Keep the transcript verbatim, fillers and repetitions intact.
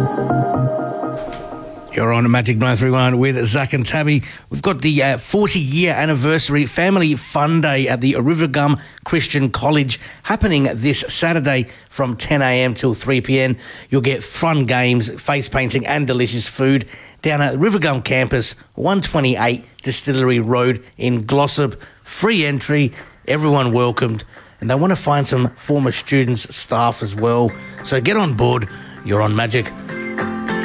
You're on Magic nine three one with Zach and Tabby. We've got the uh, forty-year anniversary Family Fun Day at the Rivergum Christian College happening this Saturday from ten a.m. till three p.m. You'll get fun games, face painting and delicious food down at the Rivergum campus, one twenty-eight Distillery Road in Glossop. Free entry, everyone welcomed, and they want to find some former students, staff as well. So get on board. You're on Magic